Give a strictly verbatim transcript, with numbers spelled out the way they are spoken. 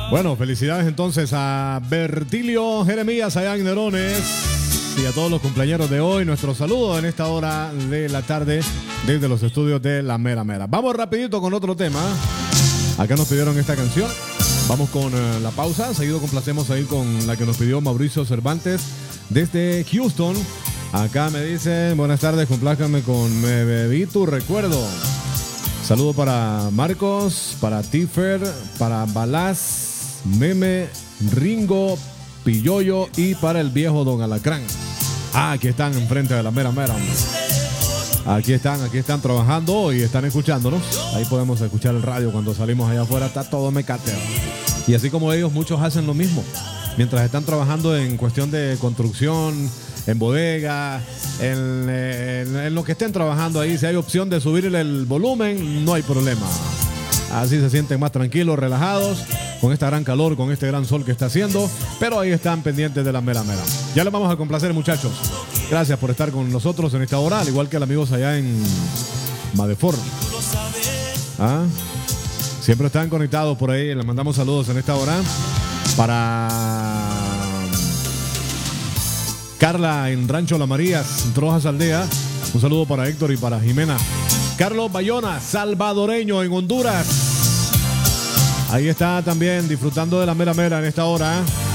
Bueno, felicidades entonces a Bertilio Jeremías allá en Nerones y a todos los cumpleaños de hoy. Nuestro saludo en esta hora de la tarde desde los estudios de La Mera Mera. Vamos rapidito con otro tema. Acá nos pidieron esta canción. Vamos con uh, la pausa. Seguido complacemos ahí con la que nos pidió Mauricio Cervantes desde Houston. Acá me dicen, buenas tardes, complázcanme con Me Bebí Tu Recuerdo. Saludo para Marcos, para Tifer, para Balás, Meme, Ringo, Pilloyo y para el viejo Don Alacrán. Ah, aquí están enfrente de La Mera Mera. Aquí están, aquí están trabajando y están escuchándonos. Ahí podemos escuchar el radio cuando salimos allá afuera. Está todo mecateo. Y así como ellos, muchos hacen lo mismo. Mientras están trabajando en cuestión de construcción, en bodega, en, en, en lo que estén trabajando ahí, si hay opción de subirle el volumen, no hay problema. Así se sienten más tranquilos, relajados, con esta gran calor, con este gran sol que está haciendo, pero ahí están pendientes de La Mera Mera. Ya les vamos a complacer, muchachos. Gracias por estar con nosotros en esta hora, al igual que los amigos allá en Madefort. ¿Ah? Siempre están conectados por ahí, les mandamos saludos en esta hora. Para Carla en Rancho La Marías, Trojas Aldea. Un saludo para Héctor y para Jimena. Carlos Bayona, salvadoreño en Honduras. Ahí está también disfrutando de La Mera Mera en esta hora.